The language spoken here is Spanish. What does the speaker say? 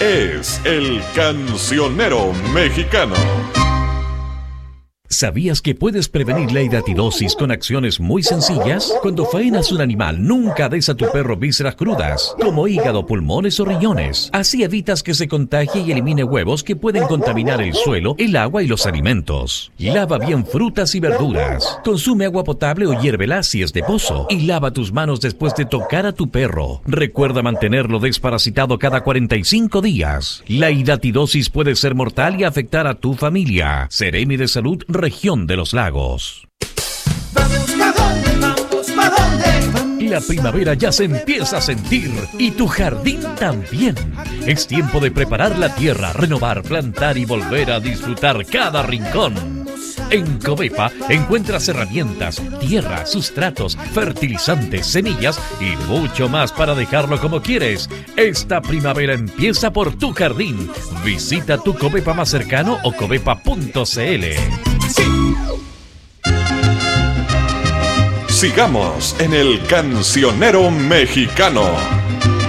es el Cancionero Mexicano. ¿Sabías que puedes prevenir la hidatidosis con acciones muy sencillas? Cuando faenas un animal, nunca des a tu perro vísceras crudas, como hígado, pulmones o riñones. Así evitas que se contagie y elimine huevos que pueden contaminar el suelo, el agua y los alimentos. Lava bien frutas y verduras. Consume agua potable o hiérvela si es de pozo. Y lava tus manos después de tocar a tu perro. Recuerda mantenerlo desparasitado cada 45 días. La hidatidosis puede ser mortal y afectar a tu familia. Seremi de Salud, Región de los Lagos. Vamos, ¿pa' dónde? Vamos, ¿pa' dónde? La primavera ya se empieza a sentir y tu jardín también. Es tiempo de preparar la tierra, renovar, plantar y volver a disfrutar cada rincón. En Covepa encuentras herramientas, tierra, sustratos, fertilizantes, semillas y mucho más para dejarlo como quieres. Esta primavera empieza por tu jardín. Visita tu Covepa más cercano o covepa.cl. Sigamos en el Cancionero Mexicano.